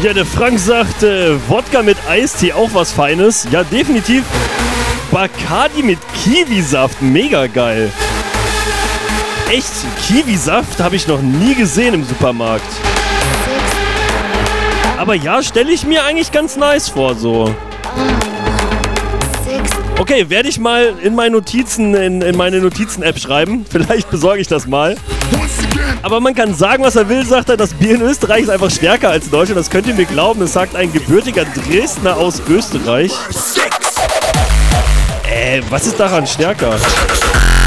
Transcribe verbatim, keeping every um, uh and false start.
Ja, der Frank sagt, äh, Wodka mit Eistee, auch was Feines. Ja, definitiv. Bacardi mit Kiwisaft, mega geil. Echt, Kiwisaft habe ich noch nie gesehen im Supermarkt. Aber ja, stelle ich mir eigentlich ganz nice vor, so. Okay, werde ich mal in meine Notizen, in, in meine Notizen-App schreiben. Vielleicht besorge ich das mal. Aber man kann sagen, was er will, sagt er, das Bier in Österreich ist einfach stärker als in Deutschland. Das könnt ihr mir glauben, das sagt ein gebürtiger Dresdner aus Österreich. Äh, was ist daran stärker?